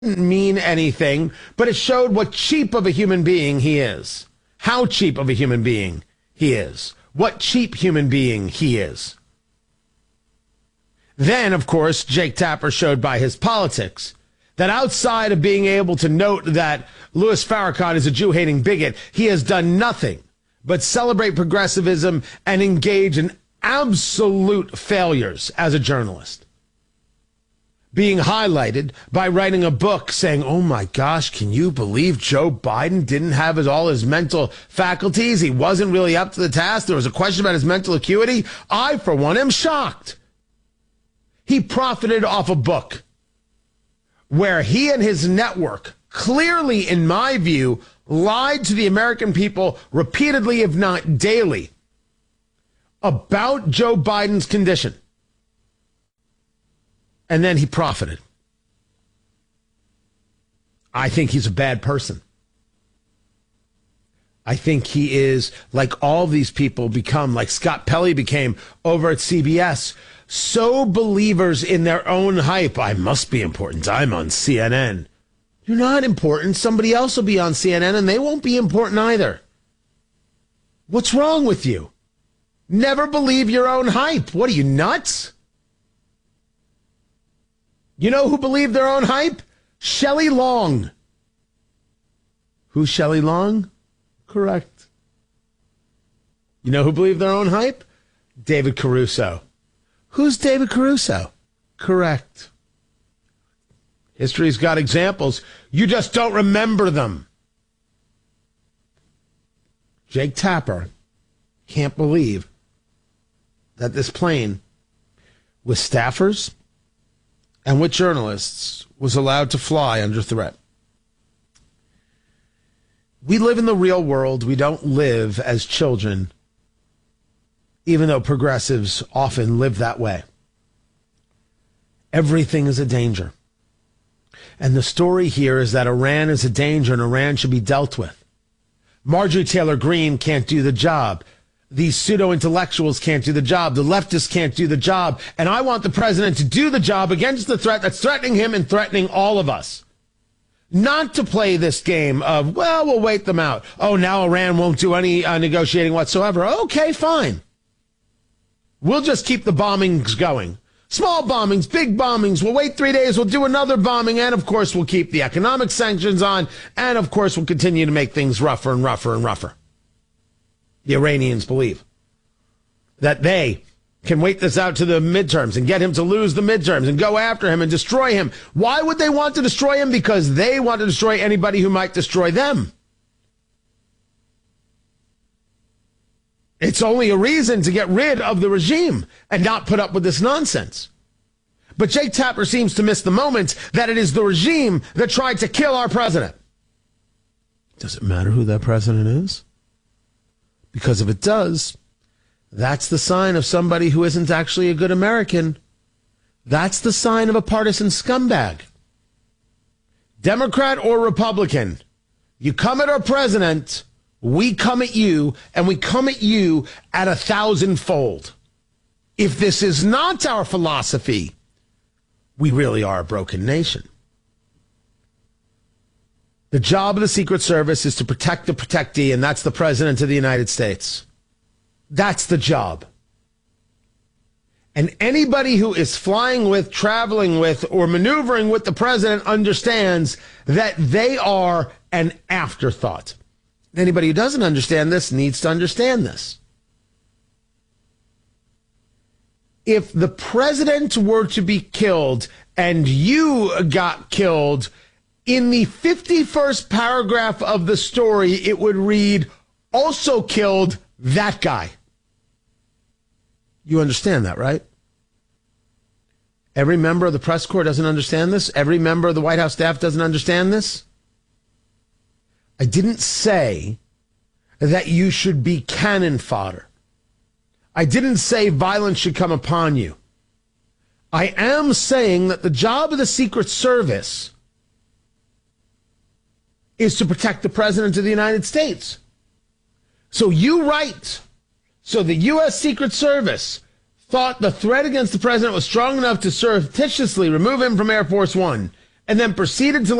didn't mean anything, but it showed what cheap of a human being he is. How cheap of a human being he is. What cheap human being he is. Then, of course, Jake Tapper showed by his politics that outside of being able to note that Louis Farrakhan is a Jew-hating bigot, he has done nothing but celebrate progressivism and engage in absolute failures as a journalist. Being highlighted by writing a book saying, oh my gosh, can you believe Joe Biden didn't have all his mental faculties? He wasn't really up to the task. There was a question about his mental acuity. I, for one, am shocked. He profited off a book where he and his network clearly, in my view, lied to the American people repeatedly, if not daily, about Joe Biden's condition. And then he profited. I think he's a bad person. I think he is, like all these people become, like Scott Pelley became over at CBS, so believers in their own hype. I must be important. I'm on CNN. You're not important. Somebody else will be on CNN and they won't be important either. What's wrong with you? Never believe your own hype. What are you, nuts? You know who believed their own hype? Shelley Long. Who's Shelley Long? Correct. You know who believed their own hype? David Caruso. Who's David Caruso? Correct. History's got examples. You just don't remember them. Jake Tapper can't believe that this plane with staffers and with journalists was allowed to fly under threat. We live in the real world. We don't live as children, even though progressives often live that way. Everything is a danger. And the story here is that Iran is a danger and Iran should be dealt with. Marjorie Taylor Greene can't do the job. These pseudo-intellectuals can't do the job. The leftists can't do the job. And I want the president to do the job against the threat that's threatening him and threatening all of us. Not to play this game of, well, we'll wait them out. Oh, now Iran won't do any negotiating whatsoever. Okay, fine. We'll just keep the bombings going. Small bombings, big bombings. We'll wait 3 days. We'll do another bombing. And, of course, we'll keep the economic sanctions on. And, of course, we'll continue to make things rougher and rougher and rougher. The Iranians believe that they can wait this out to the midterms and get him to lose the midterms and go after him and destroy him. Why would they want to destroy him? Because they want to destroy anybody who might destroy them. It's only a reason to get rid of the regime and not put up with this nonsense. But Jake Tapper seems to miss the moment that it is the regime that tried to kill our president. Does it matter who that president is? Because if it does, that's the sign of somebody who isn't actually a good American. That's the sign of a partisan scumbag. Democrat or Republican, you come at our president, we come at you, and we come at you at 1,000-fold. If this is not our philosophy, we really are a broken nation. The job of the Secret Service is to protect the protectee, and that's the President of the United States. That's the job. And anybody who is flying with, traveling with, or maneuvering with the President understands that they are an afterthought. Anybody who doesn't understand this needs to understand this. If the President were to be killed and you got killed, in the 51st paragraph of the story, it would read, also killed that guy. You understand that, right? Every member of the press corps doesn't understand this. Every member of the White House staff doesn't understand this. I didn't say that you should be cannon fodder. I didn't say violence should come upon you. I am saying that the job of the Secret Service is to protect the President of the United States. So you write, so the U.S. Secret Service thought the threat against the President was strong enough to surreptitiously remove him from Air Force One and then proceeded to